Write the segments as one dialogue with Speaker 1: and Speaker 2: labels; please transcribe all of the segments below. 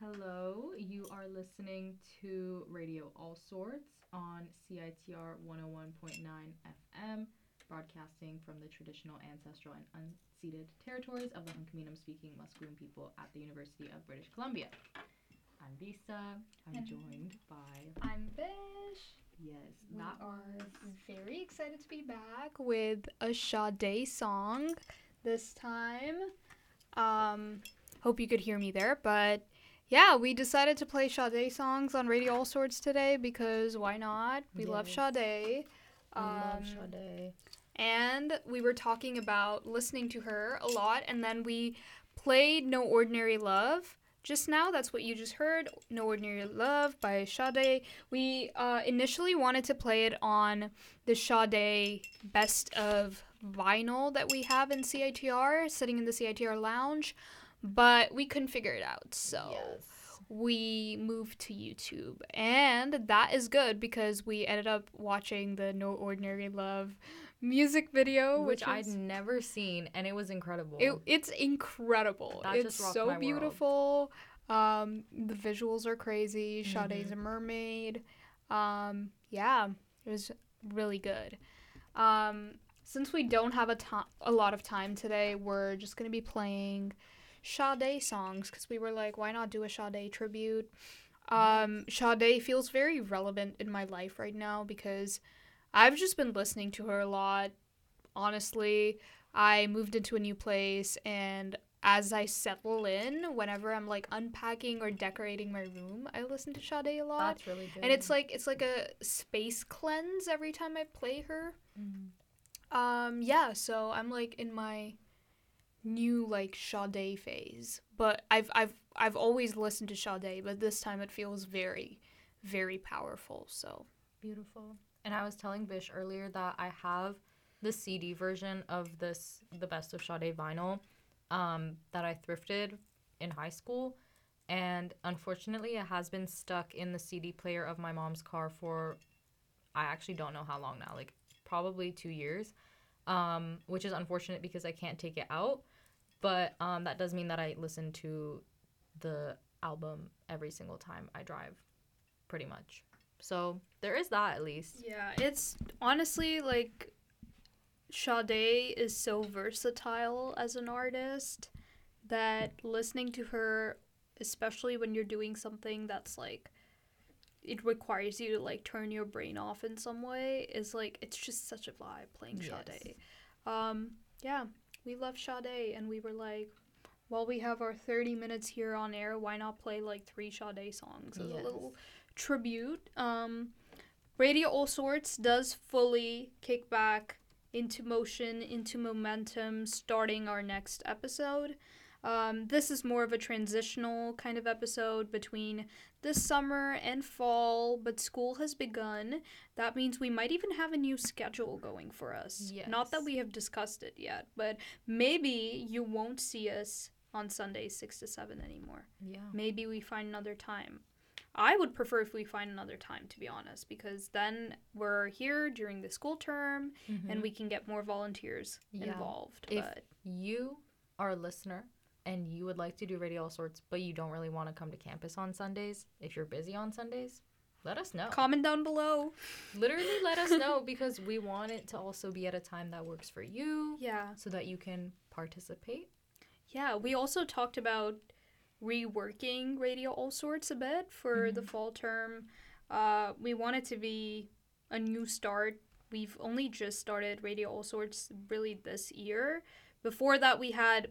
Speaker 1: Hello, you are listening to Radio All Sorts on CITR 101.9 FM, broadcasting from the traditional, ancestral, and unceded territories of the Hunkaminam speaking Musqueam people at the University of British Columbia. I'm Lisa. I'm joined by.
Speaker 2: I'm Bish.
Speaker 1: Yes,
Speaker 2: We
Speaker 1: that
Speaker 2: are
Speaker 1: was.
Speaker 2: very excited to be back with a Sade song this time. Hope you could hear me there, but yeah, we decided to play Sade songs on Radio All Sorts today because why not? We love
Speaker 1: Yes.
Speaker 2: Sade.
Speaker 1: We love Sade.
Speaker 2: And we were talking about listening to her a lot, and then we played No Ordinary Love just now. That's what you just heard, No Ordinary Love by Sade. We initially wanted to play it on the Sade Best of Vinyl that we have in CITR, sitting in the CITR lounge, but we couldn't figure it out, so
Speaker 1: Yes.
Speaker 2: we moved to YouTube, and that is good because we ended up watching the No Ordinary Love music video,
Speaker 1: Which I'd never seen, and it was incredible.
Speaker 2: It's incredible.
Speaker 1: That
Speaker 2: It's
Speaker 1: just rocked
Speaker 2: so
Speaker 1: my world.
Speaker 2: beautiful. The visuals are crazy. Sade's a mermaid. Yeah, it was really good. Since we don't have a lot of time today, we're just gonna be playing Sade songs because we were like, why not do a Sade tribute? Sade feels very relevant in my life right now because I've just been listening to her a lot. Honestly, I moved into a new place, and as I settle in, whenever I'm like unpacking or decorating my room, I listen to Sade a lot.
Speaker 1: That's really good.
Speaker 2: And it's like a space cleanse every time I play her. Yeah, so I'm like in my new like Sade phase. But I've always listened to Sade, but this time it feels very, very powerful. So
Speaker 1: Beautiful. And I was telling Bish earlier that I have the CD version of the Best of Sade vinyl that I thrifted in high school. And unfortunately, it has been stuck in the CD player of my mom's car for, I actually don't know how long now, like probably 2 years, which is unfortunate because I can't take it out. But that does mean that I listen to the album every single time I drive, pretty much. So there is that at least.
Speaker 2: yeah, it's honestly like Sade is so versatile as an artist that listening to her, especially when you're doing something that's like it requires you to like turn your brain off in some way, is like it's just such a vibe playing Sade. Yeah, we love Sade, and we were like, while we have our 30 minutes here on air, why not play like 3 Sade songs as a little tribute? Radio All Sorts does fully kick back into motion, into momentum, starting our next episode. This is more of a transitional kind of episode between this summer and fall, but school has begun. That means we might even have a new schedule going for us.
Speaker 1: Yes.
Speaker 2: Not that we have discussed it yet, but maybe you won't see us on Sundays 6 to 7 anymore.
Speaker 1: Yeah.
Speaker 2: Maybe we find another time. I would prefer if we find another time, to be honest, because then we're here during the school term and we can get more volunteers involved.
Speaker 1: If
Speaker 2: But
Speaker 1: you are a listener and you would like to do Radio All Sorts, but you don't really want to come to campus on Sundays, if you're busy on Sundays, let us know.
Speaker 2: comment down below.
Speaker 1: Literally let us know because we want it to also be at a time that works for you.
Speaker 2: Yeah.
Speaker 1: So that you can participate.
Speaker 2: Yeah, we also talked about reworking Radio All Sorts a bit for the fall term. We want it to be a new start. We've only just started Radio All Sorts really this year. Before that, we had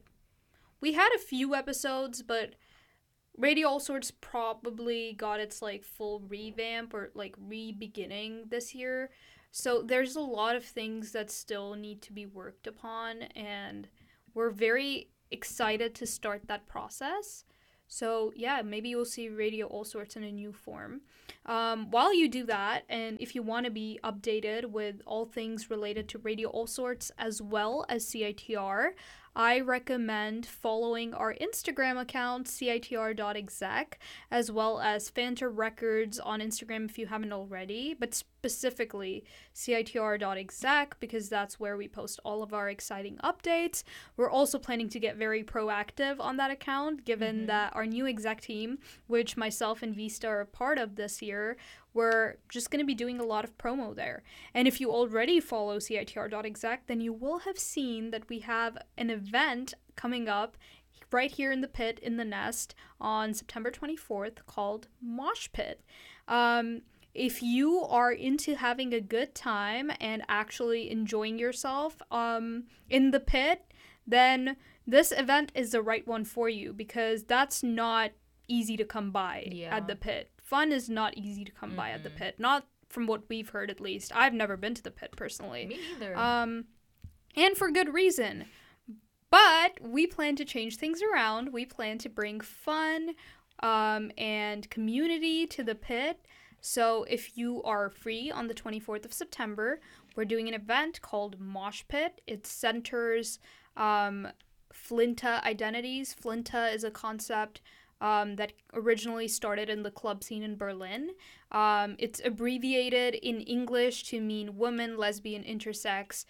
Speaker 2: a few episodes, but Radio All Sorts probably got its like full revamp or like re-beginning this year. So there's a lot of things that still need to be worked upon, and we're very excited to start that process. So yeah, maybe you'll see Radio All Sorts in a new form. While you do that, and if you want to be updated with all things related to Radio All Sorts as well as CITR, I recommend following our Instagram account, citr.exec, as well as Fanta Records on Instagram if you haven't already. But specifically CITR.exec, because that's where we post all of our exciting updates. We're also planning to get very proactive on that account, given that our new exec team, which myself and Vista are a part of this year, we're just going to be doing a lot of promo there. And if you already follow CITR.exec, then you will have seen that we have an event coming up right here in the pit in the nest on September 24th called Mosh Pit. If you are into having a good time and actually enjoying yourself in the pit, then this event is the right one for you, because that's not easy to come by at the pit. Fun is not easy to come by at the pit. Not from what we've heard, at least. I've never been to the pit personally.
Speaker 1: Me neither.
Speaker 2: And for good reason. But we plan to change things around. We plan to bring fun and community to the pit. So if you are free on the 24th of September, we're doing an event called Mosh Pit. It centers Flinta identities. Flinta is a concept that originally started in the club scene in Berlin. It's abbreviated in English to mean woman, lesbian, intersex,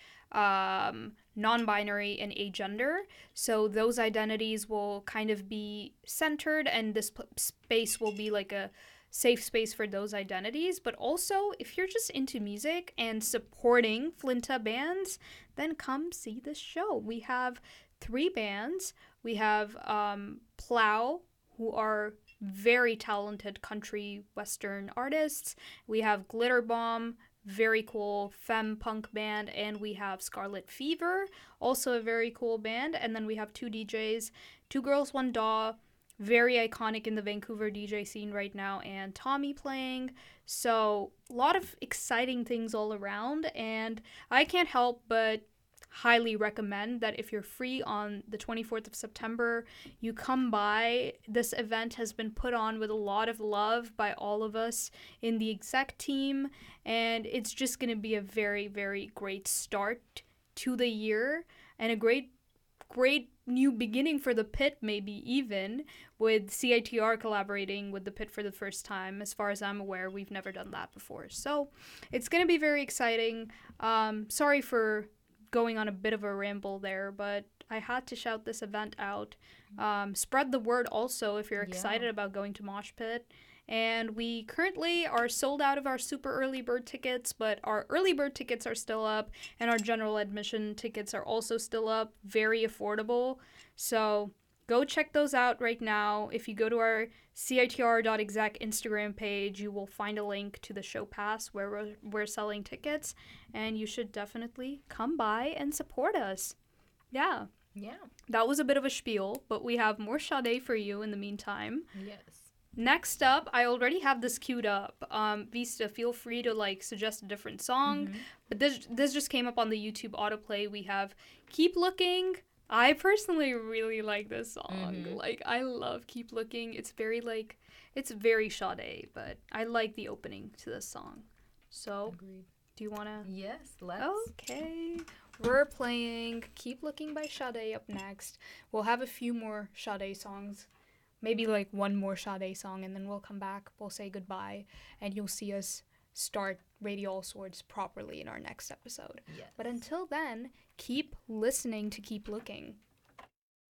Speaker 2: non-binary, and agender. So those identities will kind of be centered, and this space will be like a safe space for those identities. But also, if you're just into music and supporting Flinta bands, then come see this show. We have 3 bands. We have Plow, who are very talented country western artists. We have Glitter Bomb, very cool femme punk band, and we have Scarlet Fever, also a very cool band. And then we have 2 DJs, 2 Girls, 1 DAW, very iconic in the Vancouver DJ scene right now, and Tommy playing. So a lot of exciting things all around, and I can't help but highly recommend that if you're free on the 24th of September, you come by. This event has been put on with a lot of love by all of us in the exec team, and it's just going to be a very, very great start to the year, and a great new beginning for the pit, maybe even, with CITR collaborating with the pit for the first time. As far as I'm aware, we've never done that before. So it's going to be very exciting. Sorry for going on a bit of a ramble there, but I had to shout this event out. Spread the word also if you're excited about going to Mosh Pit. And we currently are sold out of our super early bird tickets, but our early bird tickets are still up, and our general admission tickets are also still up, very affordable. So go check those out right now. If you go to our CITR.exec Instagram page, you will find a link to the show pass where we're selling tickets, and you should definitely come by and support us. Yeah. That was a bit of a spiel, but we have more Sade for you in the meantime.
Speaker 1: Yes.
Speaker 2: Next up, I already have this queued up. Vista, feel free to suggest a different song. But this just came up on the YouTube autoplay. We have Keep Looking. I personally really like this song. I love Keep Looking. It's very it's very Sade, but I like the opening to this song. So,
Speaker 1: Agreed.
Speaker 2: Do you want to?
Speaker 1: Yes, let's.
Speaker 2: Okay. We're playing Keep Looking by Sade up next. We'll have a few more Sade songs. Maybe one more Sade song, and then we'll come back, we'll say goodbye, and you'll see us start Radio All Swords properly in our next episode.
Speaker 1: Yes.
Speaker 2: But until then, keep listening to Keep Looking.